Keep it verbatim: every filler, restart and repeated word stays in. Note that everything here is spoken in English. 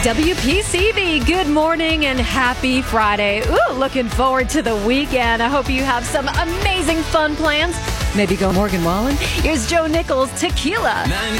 W P C V, good morning and happy Friday. Ooh, looking forward to the weekend. I hope you have some amazing fun plans. Maybe go Morgan Wallen. Here's Joe Nichols, Tequila.